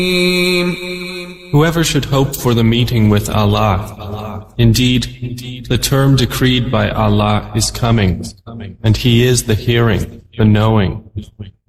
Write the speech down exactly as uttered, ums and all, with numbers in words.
Whoever should hope for the meeting with Allah, indeed, the term decreed by Allah is coming, and He is the hearing, the knowing.